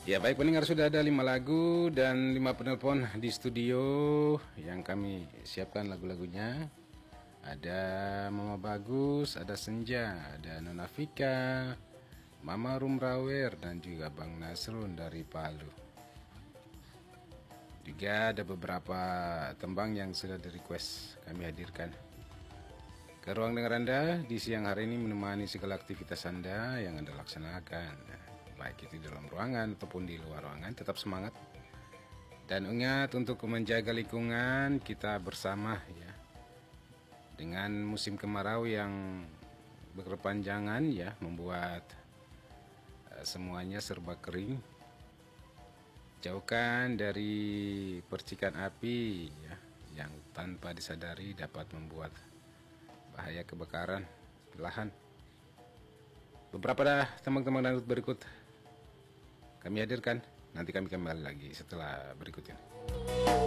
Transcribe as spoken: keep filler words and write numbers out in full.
Ya baik pendengar, sudah ada lima lagu dan lima penelpon di studio yang kami siapkan lagu-lagunya. Ada Mama Bagus, ada Senja, ada Nona Vika, Mama Rumrawer, dan juga Bang Nasrun dari Palu. Juga ada beberapa tembang yang sudah di request kami hadirkan ke ruang dengar Anda di siang hari ini, menemani segala aktivitas Anda yang Anda laksanakan, baik itu di dalam ruangan ataupun di luar ruangan. Tetap semangat dan ingat untuk menjaga lingkungan kita bersama ya. Dengan musim kemarau yang berkepanjangan ya, membuat uh, semuanya serba kering. Jauhkan dari percikan api ya, yang tanpa disadari dapat membuat bahaya kebakaran lahan. Beberapa dah teman-teman dangdut berikut kami hadirkan. Nanti kami kembali lagi setelah berikut ini.